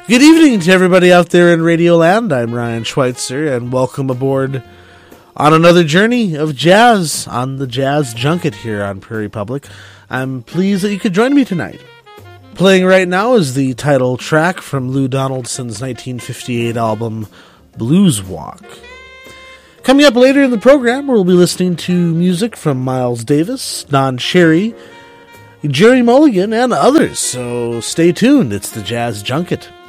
Good evening to everybody out there in Radioland. I'm Ryan Schweitzer, and welcome aboard on another journey of jazz on the Jazz Junket here on Prairie Public. I'm pleased that you could join me tonight. Playing right now is the title track from Lou Donaldson's 1958 album, Blues Walk. Coming up later in the program, we'll be listening to music from Miles Davis, Don Cherry, Jerry Mulligan, and others, so stay tuned. It's the Jazz Junket.